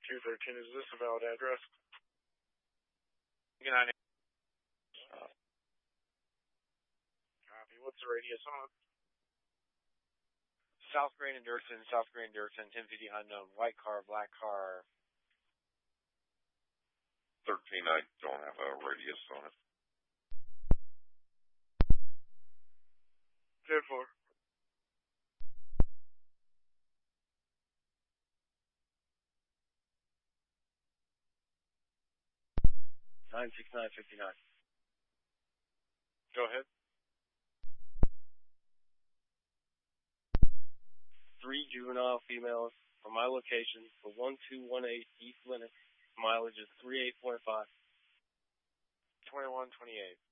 213, is this a valid address? Good night. Copy. What's the radius on it? South Grand and Dirksen, 1050 unknown. White car, black car. 13, I don't have a radius on it. 10-4. $969.59. Go ahead. 3 juvenile females from my location for 1218 East Lennox. Mileage is 38.5. 2128.